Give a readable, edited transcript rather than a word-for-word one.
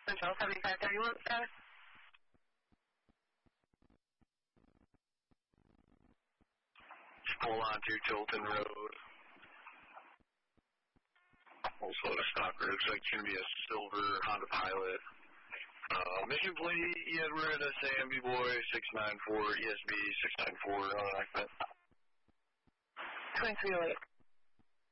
Central 7531, status. Pull on to Tilton Road. Also a stalker. Looks like it's going to be a silver Honda Pilot. Mission plate, Edward, SAMB Boy, 694, ESB, 694, on an accident. 2308.